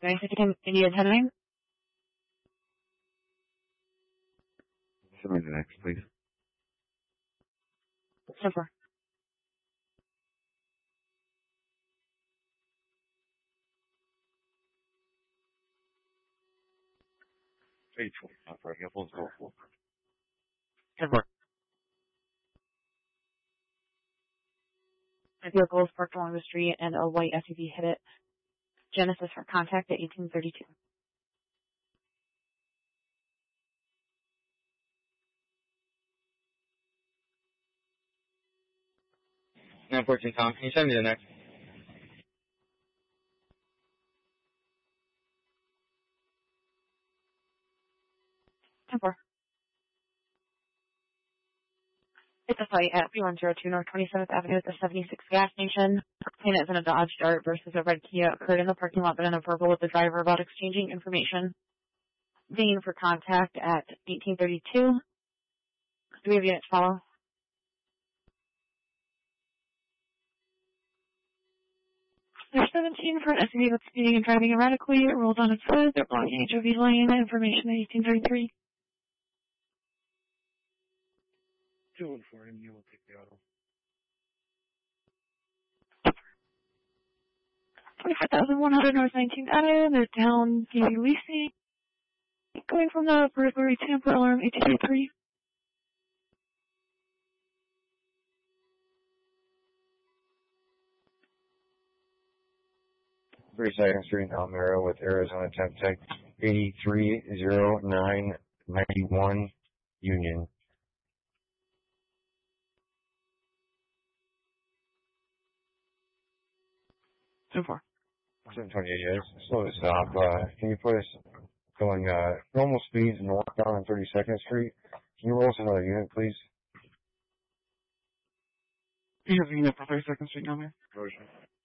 952 India 109. Send me the next, please. 10-4. Faithful. Operating up on school. 10-4. A vehicle was parked along the street and a white SUV hit it. Genesis for contact at 1832. 914 Tom, can you send me the next? 10-4. It's a fight at 3102 North 27th Avenue at the 76 gas station. Plaintiff in a Dodge Dart versus a red Kia occurred in the parking lot, but in a verbal with the driver about exchanging information. Vein for contact at 1832. Do we have units follow? There's 17 for an SUV that's speeding and driving erratically. It rolled on its hood. They're blocking HOV lane. Information at 1833. 214, you will take the auto. 25,100 North 19th Avenue. They're down PV leasing. Going from the burglary Tampa alarm 1833. Second Street, Almera with Arizona Temp Tech 830991 Union. 10-4. 728, yes. Slow to stop. Can you put us going normal speeds northbound on 32nd Street? Can you roll us another unit, please? You have a unit for 32nd Street now, man? Motion.